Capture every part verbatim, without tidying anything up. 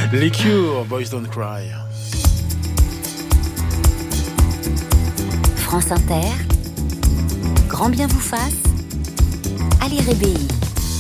Les Cure, Boys Don't Cry. France Inter, grand bien vous fasse, Ali Rébéi.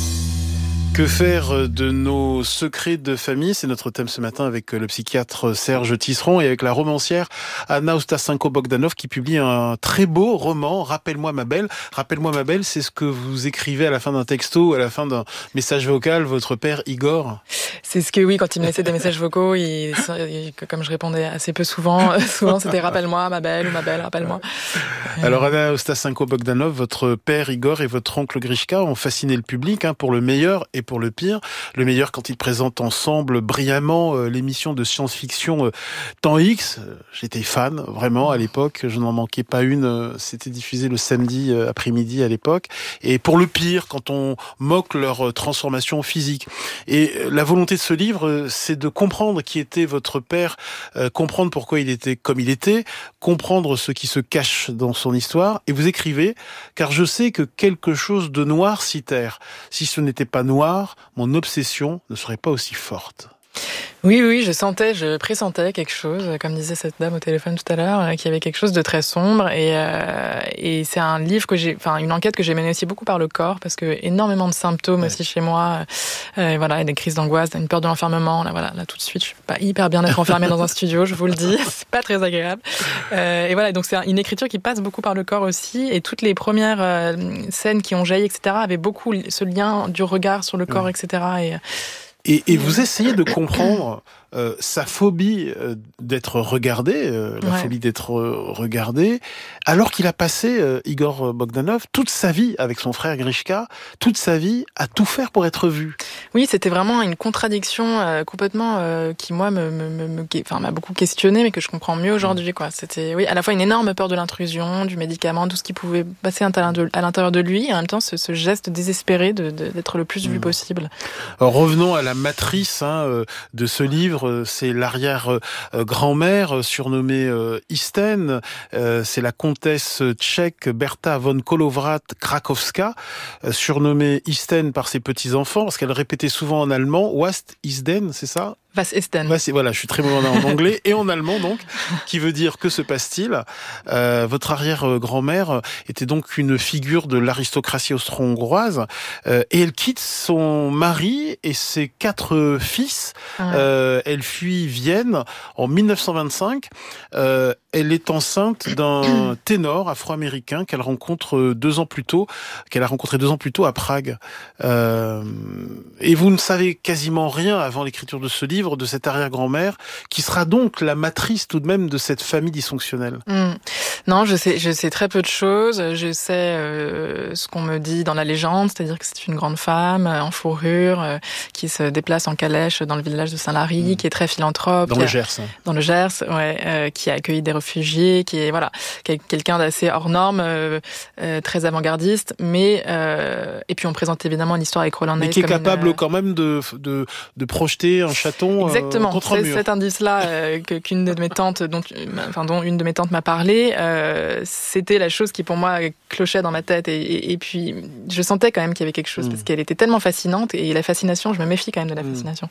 Que faire de nos secrets de famille ? C'est notre thème ce matin avec le psychiatre Serge Tisseron et avec la romancière Anna Ostasenko-Bogdanov qui publie un très beau roman, Rappelle-moi ma belle. Rappelle-moi ma belle, c'est ce que vous écrivez à la fin d'un texto, à la fin d'un message vocal, votre père Igor. C'est ce que, oui, quand il me laissait des messages vocaux, il, il, comme je répondais assez peu souvent, souvent c'était Rappelle-moi ma belle ou ma belle, rappelle-moi. Alors Anna Ostasenko-Bogdanov, votre père Igor et votre oncle Grishka ont fasciné le public hein, pour le meilleur et pour le pire. Le meilleur quand ils présentent ensemble brillamment euh, l'émission de science-fiction euh, Temps X. J'étais fan, vraiment, à l'époque. Je n'en manquais pas une. Euh, c'était diffusé le samedi euh, après-midi à l'époque. Et pour le pire, quand on moque leur euh, transformation physique. Et euh, la volonté de ce livre, euh, c'est de comprendre qui était votre père, euh, comprendre pourquoi il était comme il était, comprendre ce qui se cache dans son histoire. Et vous écrivez, car je sais que quelque chose de noir s'y terre. Si ce n'était pas noir, mon obsession ne serait pas aussi forte. Oui, oui, je sentais, je pressentais quelque chose, comme disait cette dame au téléphone tout à l'heure, qu'il y avait quelque chose de très sombre. Et, euh, et c'est un livre que j'ai, enfin une enquête que j'ai menée aussi beaucoup par le corps, parce que énormément de symptômes ouais. aussi chez moi. Euh, voilà, des crises d'angoisse, une peur de l'enfermement. Là, voilà, là tout de suite, je suis pas hyper bien d'être enfermée dans un studio, je vous le dis, c'est pas très agréable. Euh, et voilà, donc c'est une écriture qui passe beaucoup par le corps aussi. Et toutes les premières euh, scènes qui ont jailli, et cetera, avaient beaucoup ce lien du regard sur le corps, ouais. et cetera. Et Et, et vous essayez de comprendre euh, sa phobie euh, d'être regardé, euh, la ouais. phobie d'être euh, regardé, alors qu'il a passé, euh, Igor Bogdanov, toute sa vie avec son frère Grishka, toute sa vie à tout faire pour être vu. Oui, c'était vraiment une contradiction euh, complètement euh, qui, moi, me, me, me, enfin, m'a beaucoup questionné, mais que je comprends mieux aujourd'hui, quoi. C'était, oui, à la fois une énorme peur de l'intrusion, du médicament, tout ce qui pouvait passer à l'intérieur de lui, et en même temps, ce, ce geste désespéré de, de, d'être le plus mmh. vu possible. Alors, revenons à la matrice hein, de ce livre. C'est l'arrière-grand-mère surnommée Isten. C'est la comtesse tchèque Berta von Kolowrat-Krakowska, surnommée Isten par ses petits-enfants, parce qu'elle répétait souvent en allemand « Was ist denn ?» c'est ça ? Was ist denn ? Voilà, je suis très mauvais en anglais et en allemand donc, qui veut dire que se passe-t-il ? euh, Votre arrière-grand-mère était donc une figure de l'aristocratie austro-hongroise euh, et elle quitte son mari et ses quatre fils. Ah ouais. euh, elle fuit Vienne en mille neuf cent vingt-cinq. Euh, elle est enceinte d'un ténor afro-américain qu'elle rencontre deux ans plus tôt, qu'elle a rencontré deux ans plus tôt à Prague. Euh, et vous ne savez quasiment rien avant l'écriture de ce livre, de cette arrière-grand-mère, qui sera donc la matrice tout de même de cette famille dysfonctionnelle. Mmh. Non, je sais, je sais très peu de choses. Je sais euh, ce qu'on me dit dans la légende, c'est-à-dire que c'est une grande femme en fourrure euh, qui se déplace en calèche dans le village de Saint-Lary, mmh. qui est très philanthrope. Dans le Gers. Hein. Dans le Gers, ouais, euh, qui a accueilli des réfugiés, qui est voilà, quelqu'un d'assez hors norme, euh, euh, très avant-gardiste, mais euh, et puis on présente évidemment l'histoire avec Roland Ney. Mais qui est comme capable une, quand même de de de projeter un chaton. Exactement, contre un c'est mur. cet indice-là euh, que, qu'une de mes tantes, dont, enfin, dont une de mes tantes m'a parlé, euh, c'était la chose qui pour moi clochait dans ma tête. Et, et, et puis, je sentais quand même qu'il y avait quelque chose, mmh. parce qu'elle était tellement fascinante, et la fascination, je me méfie quand même de la mmh. fascination.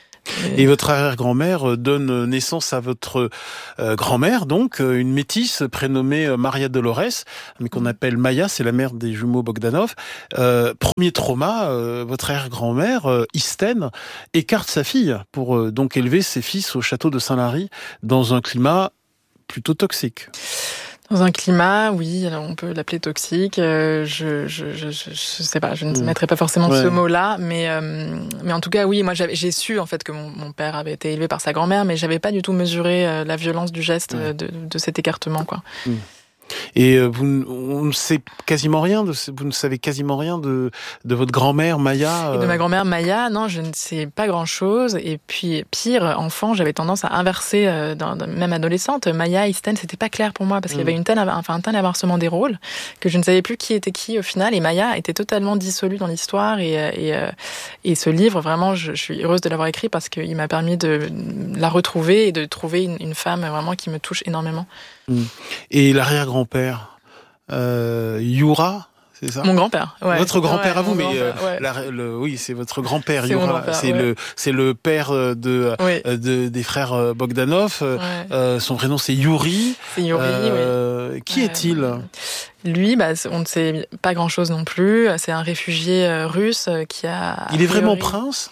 Et votre arrière-grand-mère donne naissance à votre euh, grand-mère, donc une métisse prénommée Maria Dolores, mais qu'on appelle Maya, c'est la mère des jumeaux Bogdanov. Euh, premier trauma, euh, votre arrière-grand-mère, euh, Isten, écarte sa fille pour euh, donc élever ses fils au château de Saint-Lary dans un climat plutôt toxique. Dans un climat, oui, alors on peut l'appeler toxique. Euh, je, je, je, je, je sais pas, je ne mmh. mettrai pas forcément ouais. ce mot-là, mais, euh, mais en tout cas, oui, moi, j'avais, j'ai su en fait que mon, mon père avait été élevé par sa grand-mère, mais j'avais pas du tout mesuré euh, la violence du geste mmh. de, de cet écartement, quoi. Mmh. Et vous, on ne sait quasiment rien, de, vous ne savez quasiment rien de, de votre grand-mère Maya. Et de ma grand-mère Maya, non, je ne sais pas grand-chose. Et puis, pire, enfant, j'avais tendance à inverser, euh, dans, même adolescente. Maya, Isten, c'était pas clair pour moi, parce qu'il mmh. y avait une telle, enfin, un tel inversement des rôles, que je ne savais plus qui était qui au final. Et Maya était totalement dissolue dans l'histoire. Et, et, et ce livre, vraiment, je, je suis heureuse de l'avoir écrit, parce qu'il m'a permis de la retrouver et de trouver une, une femme vraiment qui me touche énormément. Mmh. Et l'arrière-grand-père, euh, Yura, c'est ça? Mon grand-père, ouais. Votre grand-père ouais, à vous, mais euh, ouais. la, le, oui, c'est votre grand-père. C'est, Yura, grand-père, c'est ouais. le, c'est le père de, oui. de des frères Bogdanov. Ouais. Euh, son vrai nom c'est Yuri. C'est Yuri, euh, oui. Qui ouais. est-il? Lui, bah, on ne sait pas grand-chose non plus. C'est un réfugié russe qui a... Il est vraiment priori... prince?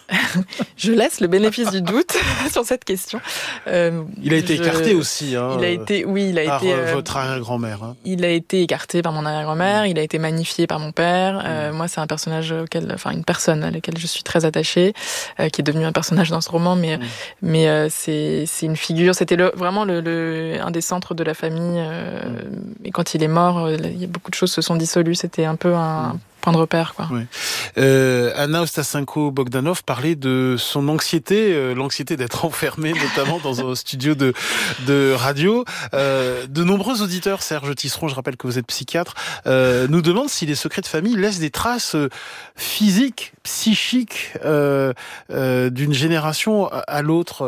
Je laisse le bénéfice du doute sur cette question. Euh, il a été je... écarté aussi. Hein, il a été, oui, il a par été. Euh, votre arrière-grand-mère. Hein. Il a été écarté par mon arrière-grand-mère. Il a été magnifié par mon père. Mmh. Euh, moi, c'est un personnage auquel, enfin, une personne à laquelle je suis très attachée, euh, qui est devenue un personnage dans ce roman. Mais, mmh. mais euh, c'est, c'est une figure. C'était le, vraiment le, le, un des centres de la famille. Euh, mmh. Et quand il est mort, il y a beaucoup de choses se sont dissolues. C'était un peu un mmh. point de repère, quoi. Oui. Euh, Anna Ostasenko-Bogdanov parlait de son anxiété, euh, l'anxiété d'être enfermée, notamment dans un studio de, de radio. Euh, de nombreux auditeurs, Serge Tisseron, je rappelle que vous êtes psychiatre, euh, nous demandent si les secrets de famille laissent des traces physiques, psychiques, euh, euh, d'une génération à l'autre.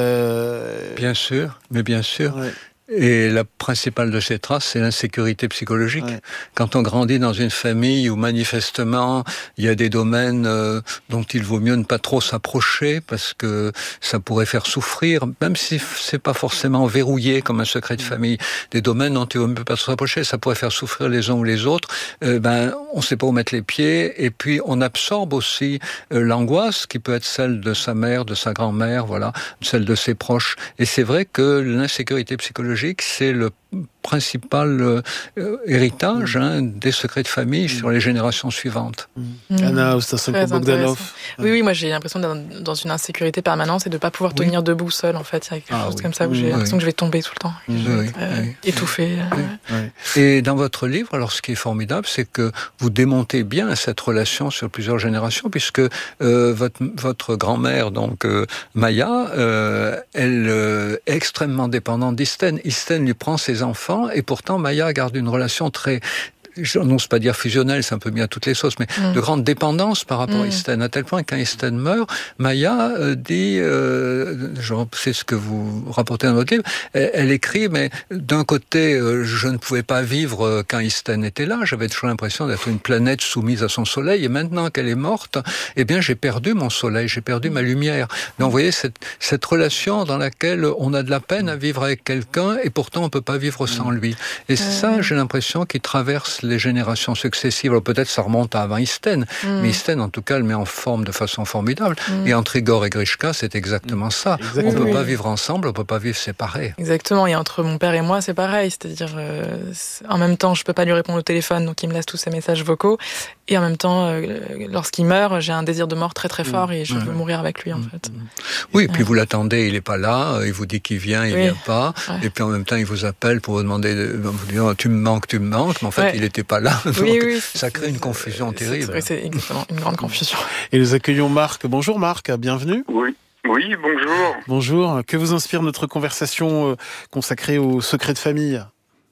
Euh... Bien sûr, mais bien sûr. Ouais. Et la principale de ces traces, c'est l'insécurité psychologique. Ouais. Quand on grandit dans une famille où manifestement il y a des domaines euh, dont il vaut mieux ne pas trop s'approcher parce que ça pourrait faire souffrir, même si c'est pas forcément verrouillé comme un secret de famille, des domaines dont il vaut mieux pas s'approcher, ça pourrait faire souffrir les uns ou les autres. Euh, ben, on sait pas où mettre les pieds et puis on absorbe aussi euh, l'angoisse qui peut être celle de sa mère, de sa grand-mère, voilà, celle de ses proches. Et c'est vrai que l'insécurité psychologique, c'est le principal euh, héritage mmh. hein, des secrets de famille mmh. sur les générations suivantes. Mmh. Anna Ostasenko-Bogdanov. Oui, oui, moi j'ai l'impression d'être dans une insécurité permanente et de ne pas pouvoir tenir oui. debout seul, en fait. Il y a quelque ah, chose oui. comme ça où j'ai oui. l'impression que je vais tomber tout le temps. Oui. Je vais être, euh, oui. étouffée. Oui. Oui. Et dans votre livre, alors ce qui est formidable, c'est que vous démontez bien cette relation sur plusieurs générations, puisque euh, votre, votre grand-mère, donc euh, Maya, euh, elle euh, est extrêmement dépendante d'Isten. Isten lui prend ses enfants et pourtant Maya garde une relation très, je n'ose pas dire fusionnelle, c'est un peu mis à toutes les sauces, mais mmh. de grande dépendance par rapport mmh. à Isten, à tel point que quand Isten meurt, Maya euh, dit, euh, je sais ce que vous rapportez dans votre livre, elle, elle écrit, mais d'un côté, euh, je ne pouvais pas vivre quand Isten était là, j'avais toujours l'impression d'être une planète soumise à son soleil, et maintenant qu'elle est morte, eh bien j'ai perdu mon soleil, j'ai perdu mmh. ma lumière. Donc vous voyez, cette, cette relation dans laquelle on a de la peine à vivre avec quelqu'un, et pourtant on ne peut pas vivre sans lui. Et c'est mmh. ça, j'ai l'impression, qui traverse les générations successives. Alors peut-être ça remonte à avant Isten, mmh. mais Isten en tout cas le met en forme de façon formidable. Mmh. Et entre Igor et Grishka, c'est exactement ça. Exactement. On ne peut oui. pas vivre ensemble, on ne peut pas vivre séparés. Exactement, et entre mon père et moi, c'est pareil. C'est-à-dire, euh, c'est... en même temps, je ne peux pas lui répondre au téléphone, donc il me laisse tous ses messages vocaux. Et en même temps, euh, lorsqu'il meurt, j'ai un désir de mort très très fort mmh. et je mmh. veux mourir avec lui, en fait. Mmh. Oui, et puis vous l'attendez, il n'est pas là, il vous dit qu'il vient, il ne oui. vient pas. Ouais. Et puis en même temps, il vous appelle pour vous demander, de, vous dire, tu me manques, tu me manques, mais en fait, ouais. il n'était pas là. Donc, oui, oui, ça crée une confusion c'est, terrible. C'est, c'est exactement une grande confusion. Et nous accueillons Marc. Bonjour Marc, bienvenue. Oui. Oui, bonjour. Bonjour. Que vous inspire notre conversation consacrée aux secrets de famille ?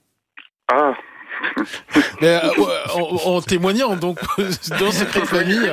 Ah. Mais, euh, en, en témoignant donc dans Secret de famille,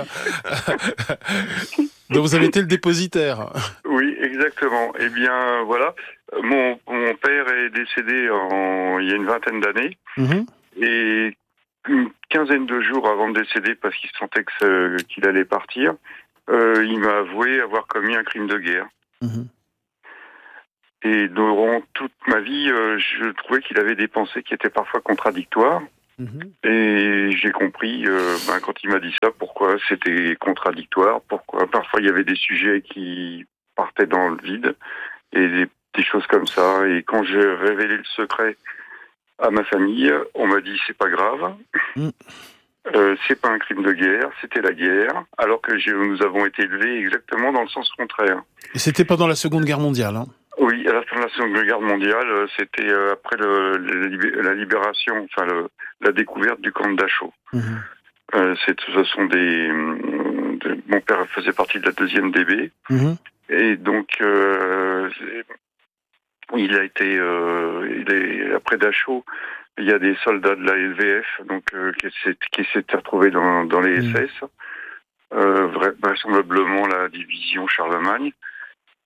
dont vous avez été le dépositaire. Oui, exactement. Eh bien, voilà. Mon, mon père est décédé en, il y a une vingtaine d'années. Mm-hmm. Et une quinzaine de jours avant de décéder, parce qu'il sentait que ce, qu'il allait partir, euh, il m'a avoué avoir commis un crime de guerre. Mm-hmm. Et durant toute ma vie, euh, je trouvais qu'il avait des pensées qui étaient parfois contradictoires. Mmh. Et j'ai compris, euh, ben, quand il m'a dit ça, pourquoi c'était contradictoire, pourquoi parfois il y avait des sujets qui partaient dans le vide, et des, des choses comme ça. Et quand j'ai révélé le secret à ma famille, on m'a dit c'est pas grave, mmh. euh, c'est pas un crime de guerre, c'était la guerre, alors que j'ai, nous avons été élevés exactement dans le sens contraire. Et c'était pendant la Seconde Guerre mondiale, hein ? Oui, à la fin de la Seconde Guerre mondiale, c'était après le, le, la libération, enfin le, la découverte du camp de Dachau. Mmh. Euh, c'est, ce sont des, de, mon père faisait partie de la deuxième D B, mmh. et donc euh, il a été, euh, il est après Dachau, il y a des soldats de la L V F, donc euh, qui, s'est, qui s'étaient retrouvés dans, dans les mmh. S S, euh, vraisemblablement la division Charlemagne.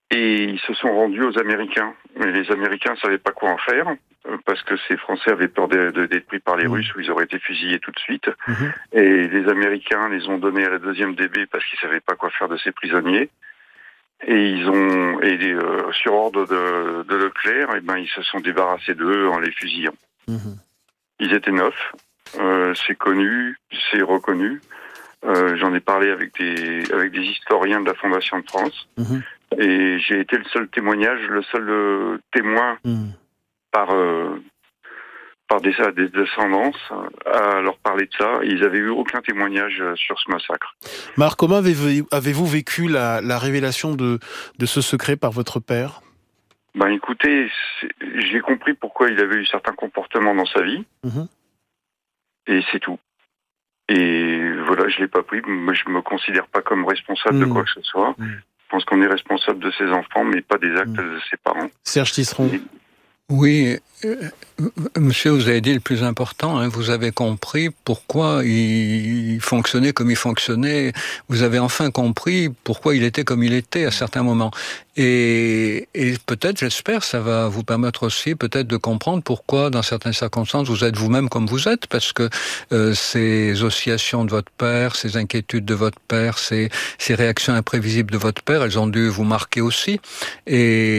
Et ils se sont rendus aux Américains. Mais les Américains ne savaient pas quoi en faire, parce que ces Français avaient peur de, de, d'être pris par les mmh. Russes, où ils auraient été fusillés tout de suite. Mmh. Et les Américains les ont donnés à la deuxième D B parce qu'ils ne savaient pas quoi faire de ces prisonniers. Et ils ont, et euh, sur ordre de, de Leclerc, et ben ils se sont débarrassés d'eux en les fusillant. Mmh. Ils étaient neuf, euh, c'est connu, c'est reconnu. Euh, j'en ai parlé avec des avec des historiens de la Fondation de France, mmh. et j'ai été le seul témoignage, le seul euh, témoin mmh. par euh, par des, des descendants à leur parler de ça. Ils n'avaient eu aucun témoignage sur ce massacre. Marc, comment avez-vous, avez-vous vécu la, la révélation de, de ce secret par votre père ? Ben écoutez, j'ai compris pourquoi il avait eu certains comportements dans sa vie, mmh. et c'est tout. Et voilà, je l'ai pas pris. Moi, je me considère pas comme responsable mmh. de quoi que ce soit. Mmh. Je pense qu'on est responsable de ses enfants, mais pas des actes mmh. de ses parents. Serge Tisseron. Et... Oui, euh, monsieur, vous avez dit le plus important, hein, vous avez compris pourquoi il fonctionnait comme il fonctionnait, vous avez enfin compris pourquoi il était comme il était à certains moments. Et, et peut-être, j'espère, ça va vous permettre aussi peut-être de comprendre pourquoi, dans certaines circonstances, vous êtes vous-même comme vous êtes, parce que euh, ces oscillations de votre père, ces inquiétudes de votre père, ces, ces réactions imprévisibles de votre père, elles ont dû vous marquer aussi. Et,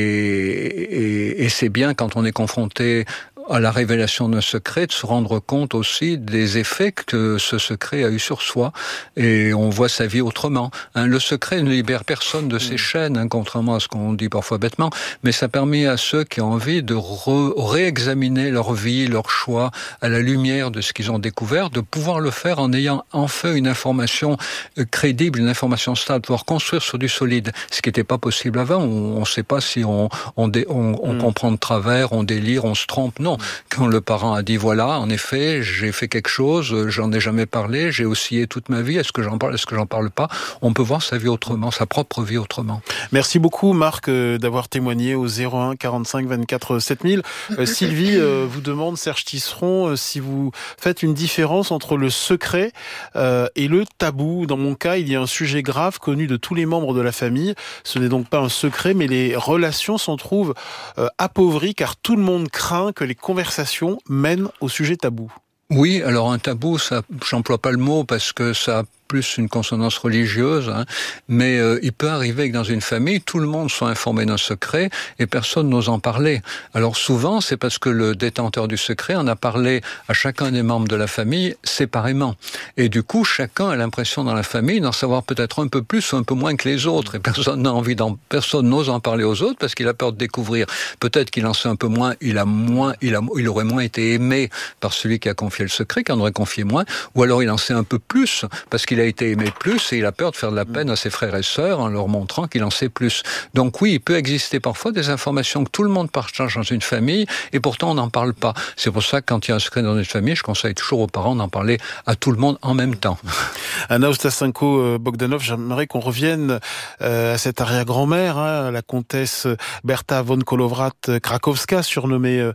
et, et c'est bien quand on est confronté à la révélation d'un secret, de se rendre compte aussi des effets que ce secret a eu sur soi. Et on voit sa vie autrement. Hein, le secret ne libère personne de ses mmh. chaînes, hein, contrairement à ce qu'on dit parfois bêtement, mais ça permet à ceux qui ont envie de re- réexaminer leur vie, leur choix, à la lumière de ce qu'ils ont découvert, de pouvoir le faire en ayant enfin une information crédible, une information stable, pouvoir construire sur du solide, ce qui n'était pas possible avant. On ne sait pas si on, on, dé- on, on mmh. comprend de travers, on délire, on se trompe. Non. Quand le parent a dit voilà, en effet, j'ai fait quelque chose, j'en ai jamais parlé, j'ai oscillé toute ma vie, est-ce que j'en parle, est-ce que j'en parle pas ? On peut voir sa vie autrement, sa propre vie autrement. Merci beaucoup Marc d'avoir témoigné au zéro un quarante-cinq vingt-quatre sept mille. Euh, Sylvie euh, vous demande, Serge Tisseron, euh, si vous faites une différence entre le secret euh, et le tabou. Dans mon cas, il y a un sujet grave connu de tous les membres de la famille. Ce n'est donc pas un secret, mais les relations s'en trouvent euh, appauvries car tout le monde craint que les conversation mène au sujet tabou. Oui, alors un tabou, ça, j'emploie pas le mot parce que ça a plus une consonance religieuse, hein, mais euh, il peut arriver que dans une famille, tout le monde soit informé d'un secret et personne n'ose en parler. Alors souvent, c'est parce que le détenteur du secret en a parlé à chacun des membres de la famille séparément. Et du coup, chacun a l'impression dans la famille d'en savoir peut-être un peu plus ou un peu moins que les autres. Et personne n'a envie d'en, personne n'ose en parler aux autres parce qu'il a peur de découvrir. Peut-être qu'il en sait un peu moins, il a moins, il a, il aurait moins été aimé par celui qui a confié le secret, qui en aurait confié moins, ou alors il en sait un peu plus parce qu'il a été aimé plus et il a peur de faire de la peine à ses frères et sœurs en leur montrant qu'il en sait plus. Donc oui, il peut exister parfois des informations que tout le monde partage dans une famille et pourtant on n'en parle pas. C'est pour ça que quand il y a un secret dans une famille, je conseille toujours aux parents d'en parler à tout le monde en même temps. Anna Ostasenko-Bogdanov, j'aimerais qu'on revienne à cette arrière-grand-mère, hein, la comtesse Berta von Kolowrat-Krakowska, surnommée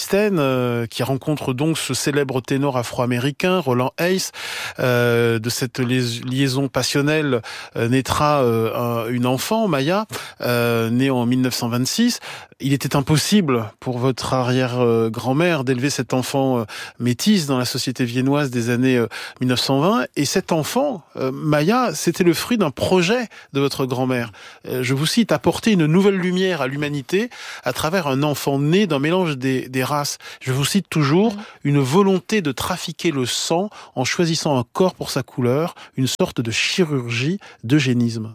Isten, qui rencontre donc ce célèbre ténor afro-américain, Roland Hayes. Euh, de cette liaison passionnelle euh, naîtra euh, une enfant, Maya, euh, née en mille neuf cent vingt-six. Il était impossible pour votre arrière-grand-mère d'élever cet enfant euh, métisse dans la société viennoise des années euh, mille neuf cent vingt. Et cet enfant, euh, Maya, c'était le fruit d'un projet de votre grand-mère. Euh, je vous cite, apporter une nouvelle lumière à l'humanité à travers un enfant né d'un mélange des, des races. Je vous cite toujours, une volonté de trafiquer le sang en choisissant un corps pour sa couleur, une sorte de chirurgie d'eugénisme.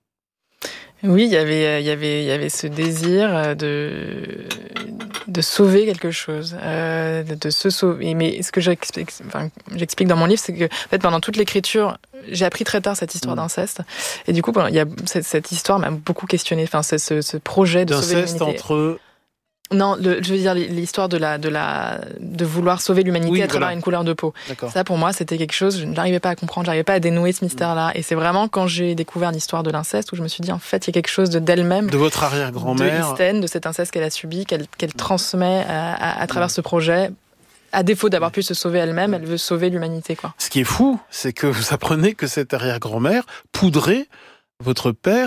Oui, il y avait, il y avait, il y avait ce désir de de sauver quelque chose, euh, de, de se sauver. Mais ce que j'explique, enfin, j'explique dans mon livre, c'est que en fait, pendant toute l'écriture, j'ai appris très tard cette histoire mmh. d'inceste, et du coup, pendant, il y a cette, cette histoire m'a beaucoup questionné. Enfin, ce, ce, ce projet de sauver l'humanité. D'inceste entre Non, le, je veux dire l'histoire de la de la de vouloir sauver l'humanité oui, à travers voilà. une couleur de peau. D'accord. Ça pour moi c'était quelque chose, je n'arrivais pas à comprendre, j'arrivais pas à dénouer ce mystère-là. Et c'est vraiment quand j'ai découvert l'histoire de l'inceste où je me suis dit en fait il y a quelque chose de d'elle-même, de votre arrière-grand-mère, de Isten, de cet inceste qu'elle a subi, qu'elle qu'elle transmet à, à, à travers ce projet. À défaut d'avoir pu se sauver elle-même, elle veut sauver l'humanité, quoi. Ce qui est fou, c'est que vous apprenez que cette arrière-grand-mère poudrait votre père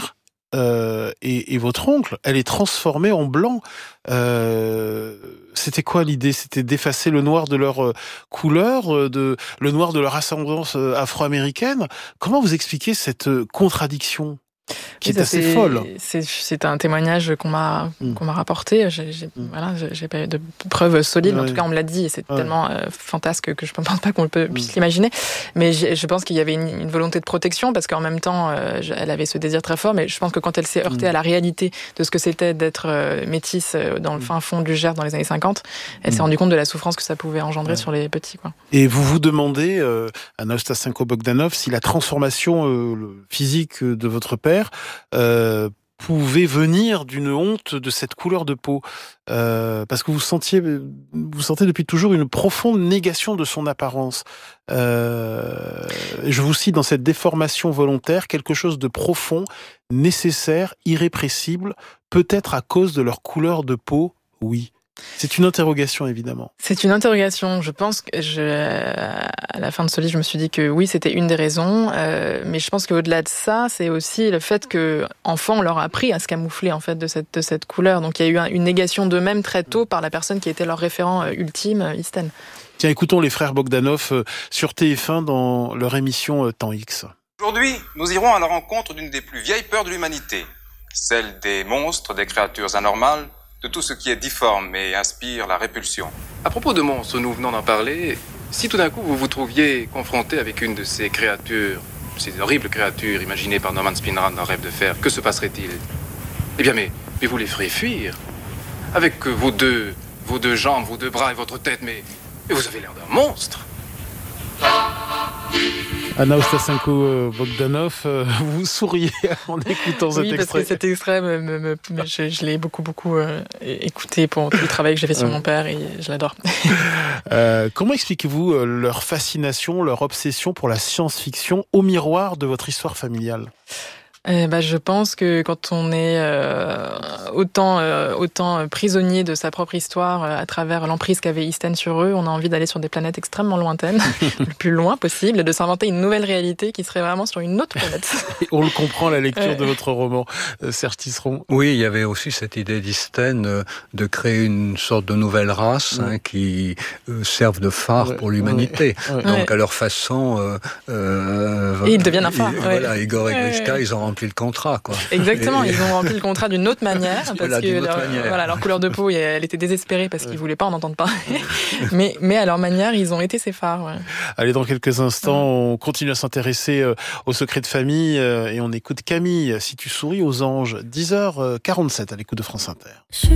euh, et, et votre oncle, elle est transformée en blanc. Euh, c'était quoi l'idée? C'était d'effacer le noir de leur euh, couleur, euh, de le noir de leur ascendance euh, afro-américaine. Comment vous expliquez cette euh, contradiction qui oui, est assez folle? C'est, c'est un témoignage qu'on m'a mm. qu'on m'a rapporté. J'ai, j'ai, mm. voilà, j'ai pas eu de preuves solides, ouais. mais en tout cas on me l'a dit et c'est ouais. tellement euh, fantasque que je ne pense pas qu'on peut, mm. puisse l'imaginer. Mais je pense qu'il y avait une, une volonté de protection parce qu'en même temps euh, elle avait ce désir très fort. Mais je pense que quand elle s'est heurtée mm. à la réalité de ce que c'était d'être euh, métisse dans le fin fond du Gers dans les années cinquante, elle mm. s'est rendue compte de la souffrance que ça pouvait engendrer ouais. sur les petits, quoi. Et vous vous demandez, euh, Anna Ostasenko-Bogdanov, si la transformation euh, physique de votre père Euh, pouvait venir d'une honte de cette couleur de peau, euh, parce que vous sentiez, vous sentez depuis toujours une profonde négation de son apparence. Euh, je vous cite dans cette déformation volontaire quelque chose de profond, nécessaire, irrépressible, peut-être à cause de leur couleur de peau. Oui. C'est une interrogation, évidemment. C'est une interrogation. Je pense que je, à la fin de ce livre, je me suis dit que oui, c'était une des raisons. Euh, mais je pense qu'au-delà de ça, c'est aussi le fait que, enfant, on leur a appris à se camoufler en fait de cette de cette couleur. Donc il y a eu un, une négation d'eux-mêmes très tôt par la personne qui était leur référent euh, ultime, Isten. Tiens, écoutons les frères Bogdanov euh, sur T F un dans leur émission euh, Temps X. Aujourd'hui, nous irons à la rencontre d'une des plus vieilles peurs de l'humanité, celle des monstres, des créatures anormales, de tout ce qui est difforme et inspire la répulsion. À propos de monstres, nous venons d'en parler. Si tout d'un coup vous vous trouviez confronté avec une de ces créatures, ces horribles créatures imaginées par Norman Spinrad dans Rêve de fer, que se passerait-il? Eh bien, mais, mais vous les ferez fuir. Avec vos deux, vos deux jambes, vos deux bras et votre tête, mais, mais vous avez l'air d'un monstre. Anna Ostasenko-Bogdanov, euh, vous souriez en écoutant cet oui, extrait. Oui, parce que cet extrait, me, me, me, je, je l'ai beaucoup, beaucoup euh, écouté pour tout le travail que j'ai fait sur mon père et je l'adore. euh, comment expliquez-vous euh, leur fascination, leur obsession pour la science-fiction au miroir de votre histoire familiale ? Eh ben, je pense que quand on est euh, autant, euh, autant prisonnier de sa propre histoire euh, à travers l'emprise qu'avait Isten sur eux, on a envie d'aller sur des planètes extrêmement lointaines, le plus loin possible, et de s'inventer une nouvelle réalité qui serait vraiment sur une autre planète. Et on le comprend à la lecture de votre roman, euh, Serge Tisseron. Oui, il y avait aussi cette idée d'Isten euh, de créer une sorte de nouvelle race ouais. hein, qui euh, serve de phare ouais. pour l'humanité. Ouais. Donc ouais. à leur façon... Euh, euh, et ils deviennent un phare. Et, ouais. Voilà, Igor et Grishka, ouais. ils ont rempli le contrat, quoi. Exactement, et... ils ont rempli le contrat d'une autre manière, parce voilà, que leur, manière. Voilà, leur couleur de peau, elle était désespérée parce qu'ils ne voulaient pas en entendre parler. mais, mais à leur manière, ils ont été ces phares. Ouais. Allez, dans quelques instants, ouais. on continue à s'intéresser euh, aux secrets de famille euh, et on écoute Camille, Si tu souris aux anges, dix heures quarante-sept à l'écoute de France Inter.